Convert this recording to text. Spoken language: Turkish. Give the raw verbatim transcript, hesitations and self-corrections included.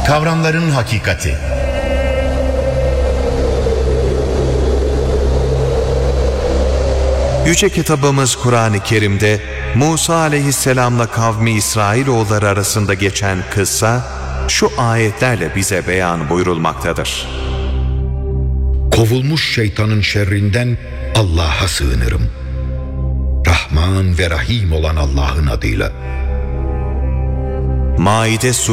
Kavramların hakikati. Yüce kitabımız Kur'an-ı Kerim'de Musa aleyhisselamla kavmi İsrailoğulları arasında geçen kıssa şu ayetlerle bize beyan buyurulmaktadır. Kovulmuş şeytanın şerrinden Allah'a sığınırım. Rahman ve Rahim olan Allah'ın adıyla. Maide